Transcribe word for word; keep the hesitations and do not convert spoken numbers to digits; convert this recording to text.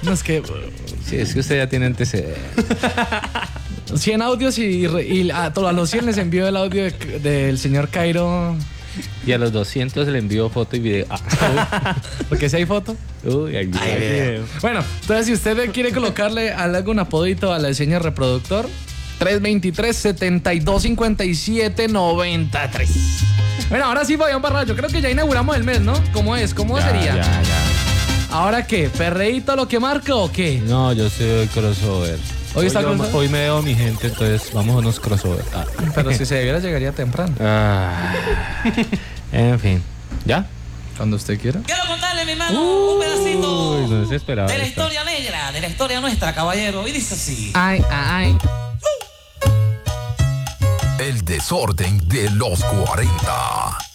No, es que... Sí, es que usted ya tiene antecedentes. cien audios y, y a, a los cien les envío el audio de, del señor Cairo. Y a los doscientos le envío foto y video. Ah. Porque si hay foto. Uy, hay video. Hay video. Bueno, entonces si usted quiere colocarle algún apodito al diseño reproductor, tres dos tres, siete dos cinco siete, nueve tres. Bueno, ahora sí, Fabián Barra, yo creo que ya inauguramos el mes, ¿no? ¿Cómo es? ¿Cómo Ya, sería? Ya, ya. ¿Ahora qué? ¿Perreíto lo que marca o qué? No, yo soy crossover. Hoy, Hoy, está yo- crossover. hoy me veo a mi gente, entonces vamos a unos crossover. Ah. Pero si se debiera llegaría temprano. Ah. En fin. ¿Ya? Cuando usted quiera. Quiero contarle, mi hermano, un pedacito Uy, no se esperaba de la esto. historia negra, de la historia nuestra, caballero. Y dice así. Ay, ay. El desorden de los cuarenta.